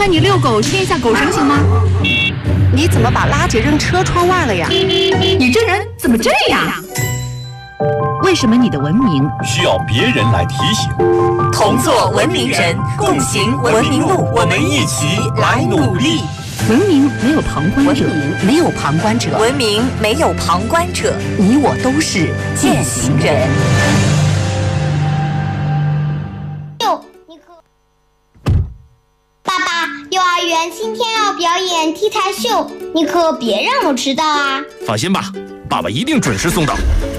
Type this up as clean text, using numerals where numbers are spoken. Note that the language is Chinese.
你遛狗牵一下狗绳行吗？ 你怎么把垃圾扔车窗外了呀？ 你这人怎么这样？为什么你的文明需要别人来提醒？ 同做文明人，共行文明路，我们一起来努力。 文明没有旁观者， 没有旁观者， 文明没有旁观者， 你我都是践行人。 爸爸，幼儿园今天要表演 T 台秀，你可别让我迟到啊！ 放心吧，爸爸一定准时送到。